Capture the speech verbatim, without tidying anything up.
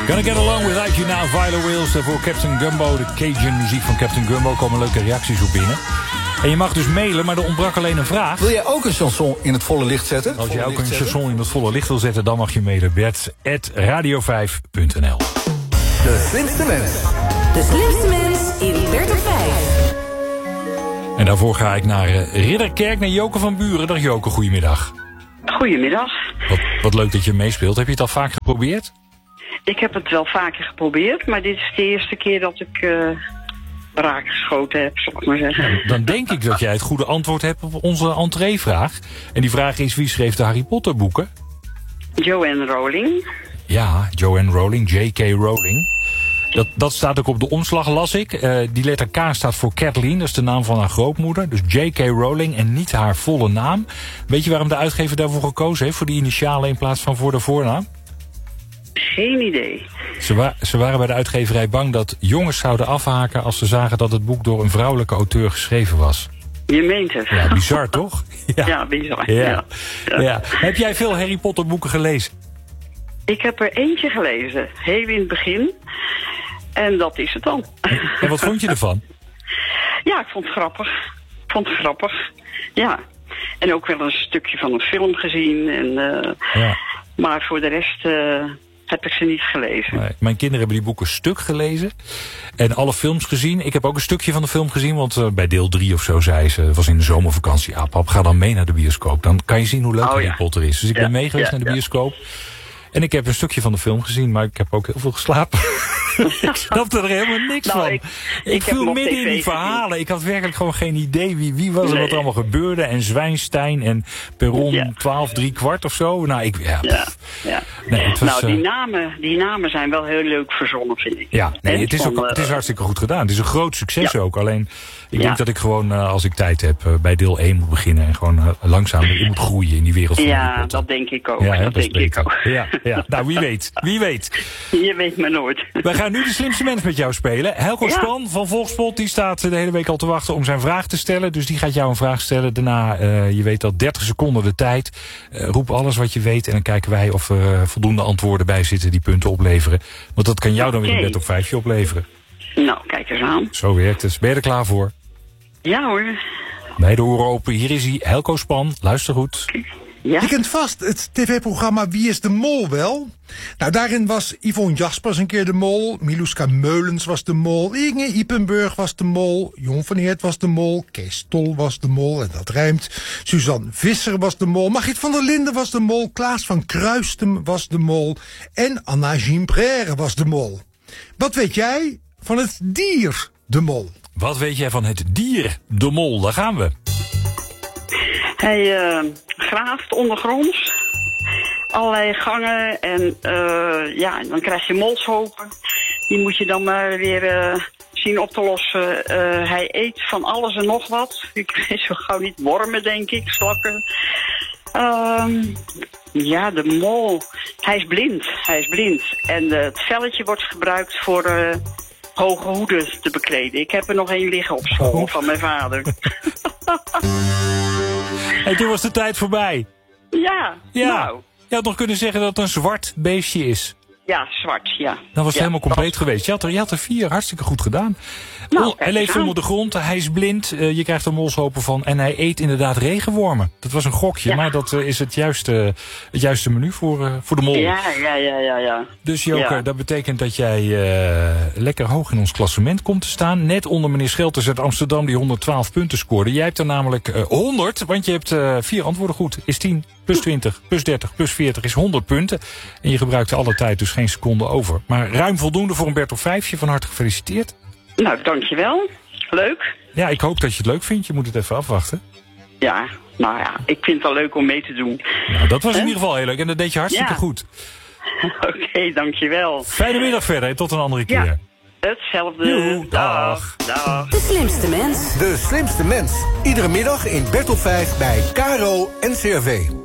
Gonna Get Along Without You Now, Viola Wills voor Captain Gumbo. De Cajun muziek van Captain Gumbo. Er komen leuke reacties op binnen. En je mag dus mailen, maar er ontbrak alleen een vraag. Wil jij ook een chanson in het volle licht zetten? Als jij ook een chanson in het volle licht wil zetten, dan mag je mailen. Bert at radio vijf punt n l. De slimste mens. De slimste mens in Bert op vijf. En daarvoor ga ik naar uh, Ridderkerk, naar Joke van Buren. Dag Joke, goedemiddag. Goedemiddag. Wat, wat leuk dat je meespeelt. Heb je het al vaak geprobeerd? Ik heb het wel vaker geprobeerd, maar dit is de eerste keer dat ik uh, raak geschoten heb, zal ik maar zeggen. Ja, dan denk ik dat jij het goede antwoord hebt op onze entreevraag. En die vraag is, wie schreef de Harry Potter boeken? Joanne Rowling. Ja, Joanne Rowling, J K Rowling. Dat, dat staat ook op de omslag, las ik. Uh, die letter K staat voor Kathleen, dat is de naam van haar grootmoeder. Dus J K Rowling en niet haar volle naam. Weet je waarom de uitgever daarvoor gekozen heeft? Voor die initialen in plaats van voor de voornaam? Geen idee. Ze, wa- ze waren bij de uitgeverij bang dat jongens zouden afhaken als ze zagen dat het boek door een vrouwelijke auteur geschreven was. Je meent het. Ja, bizar toch? Ja, ja bizar. Ja. Ja. Ja. Ja. Heb jij veel Harry Potter boeken gelezen? Ik heb er eentje gelezen, heel in het begin. En dat is het dan. En wat vond je ervan? Ja, ik vond het grappig. Ik vond het grappig, ja. En ook wel een stukje van een film gezien. En, uh, Ja. Maar voor de rest uh, heb ik ze niet gelezen. Nee, mijn kinderen hebben die boeken stuk gelezen. En alle films gezien. Ik heb ook een stukje van de film gezien. Want uh, bij deel drie of zo zei ze, het was in de zomervakantie. Ah, pap, ga dan mee naar de bioscoop. Dan kan je zien hoe leuk oh, Harry ja. Potter is. Dus ik ja, ben mee geweest ja, naar de ja. bioscoop. En ik heb een stukje van de film gezien, maar ik heb ook heel veel geslapen. Ik snapte er helemaal niks nou, van. Ik, Ik, ik viel heb midden in die verhalen. Ik had werkelijk gewoon geen idee wie, wie was er Nee. wat er allemaal gebeurde. En Zwijnstein en Perron Ja. twaalf, drie kwart of zo. Nou, ik, ja, Ja, pff. ja. Nee, het was, nou, die, uh, namen, die namen zijn wel heel leuk verzonnen, vind ik. Ja, nee, Hè? het is, ook, Van, uh, het is hartstikke goed gedaan. Het is een groot succes Ja. ook. Alleen, ik Ja. denk dat ik gewoon, uh, als ik tijd heb, uh, bij deel één moet beginnen. En gewoon uh, langzaam in moet groeien in die wereld van Harry Ja, Potter. dat denk ik ook. Ja, hè, dat dat is denk ik beter. ook. Ja, ja. Nou, wie weet. Wie weet. Je weet maar nooit. Wij gaan nu de slimste mens met jou spelen. Helco Ja. Span van Volkspot, die staat de hele week al te wachten om zijn vraag te stellen. Dus die gaat jou een vraag stellen. Daarna, uh, je weet al, dertig seconden de tijd. Uh, roep alles wat je weet en dan kijken wij of er uh, voldoende antwoorden bij zitten die punten opleveren. Want dat kan jou dan weer een Oké. bed op vijfje opleveren. Nou, kijk eens aan. Zo werkt het. Ben je er klaar voor? Ja hoor. Beide oren open. Hier is hij, Helco Span. Luister goed. Ja. Je kent vast het tv-programma Wie is de Mol wel? Nou, daarin was Yvonne Jaspers een keer de mol. Miluska Meulens was de mol. Inge Ipenburg was de mol. Jon van Heert was de mol. Kees Tol was de mol, en dat rijmt. Suzanne Visser was de mol. Margriet van der Linden was de mol. Klaas van Kruistem was de mol. En Anna Gimprère was de mol. Wat weet jij van het dier de mol? Wat weet jij van het dier, de mol? Daar gaan we. Hij uh, graaft ondergronds. Allerlei gangen. En uh, ja, dan krijg je molshopen. Die moet je dan maar weer uh, zien op te lossen. Uh, hij eet van alles en nog wat. Ik weet zo gauw niet, wormen denk ik, slakken. Um, ja, de mol. Hij is blind. Hij is blind. En uh, het velletje wordt gebruikt voor uh, hoge hoeden te bekleden. Ik heb er nog één liggen op school Oh. van mijn vader. En toen was de tijd voorbij. Ja, Ja. nou. Je had nog kunnen zeggen dat het een zwart beestje is. Ja, zwart, ja. Dan was het Ja, helemaal compleet dat- geweest. Je had, er, je had er vier, hartstikke goed gedaan. Nou, Oh, kijk hij leeft eens aan. onder de grond, hij is blind, uh, je krijgt er molshopen van. En hij eet inderdaad regenwormen. Dat was een gokje, Ja. maar dat uh, is het juiste, het juiste menu voor, uh, voor de mol. Ja, ja, ja, ja, ja. Dus Joke, Ja. dat betekent dat jij uh, lekker hoog in ons klassement komt te staan. Net onder meneer Schelters uit Amsterdam die honderdtwaalf punten scoorde. Jij hebt er namelijk uh, honderd, want je hebt uh, vier antwoorden goed. Is tien, plus twintig, plus dertig, plus veertig is honderd punten. En je gebruikte alle tijd dus geen seconde over. Maar ruim voldoende voor een Bert op vijfje. Van harte gefeliciteerd. Nou, dankjewel. Leuk. Ja, ik hoop dat je het leuk vindt. Je moet het even afwachten. Ja, nou ja, ik vind het wel leuk om mee te doen. Nou, dat was in Hè? ieder geval heel leuk. En dat deed je hartstikke Ja. goed. Oké, okay, dankjewel. Fijne middag verder. En tot een andere keer. Ja, hetzelfde. Joe, dag. Dag. De slimste mens. De slimste mens. Iedere middag in Bert op vijf bij K R O N C R V.